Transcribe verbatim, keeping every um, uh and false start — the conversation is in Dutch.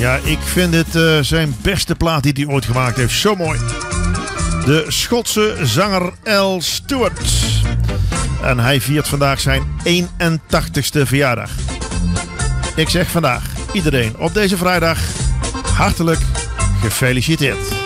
Ja, ik vind dit uh, zijn beste plaat die hij ooit gemaakt heeft. Zo mooi. De Schotse zanger Al Stewart. En hij viert vandaag zijn eenentachtigste verjaardag. Ik zeg vandaag iedereen op deze vrijdag hartelijk gefeliciteerd.